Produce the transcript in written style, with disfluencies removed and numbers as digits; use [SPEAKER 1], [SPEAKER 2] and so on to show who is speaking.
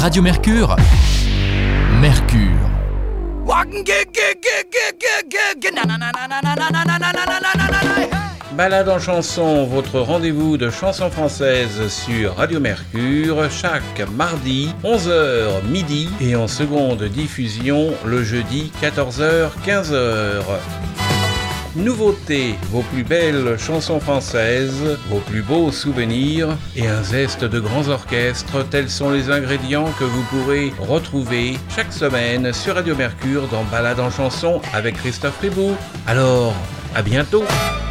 [SPEAKER 1] Radio Mercure. Mercure.
[SPEAKER 2] Balade en chanson, votre rendez-vous de chansons françaises sur Radio Mercure, chaque mardi, 11h midi, et en seconde diffusion le jeudi, 14h-15h. Nouveautés, vos plus belles chansons françaises, vos plus beaux souvenirs et un zeste de grands orchestres, tels sont les ingrédients que vous pourrez retrouver chaque semaine sur Radio Mercure dans Balade en chanson avec Christophe Riboud. Alors, à bientôt!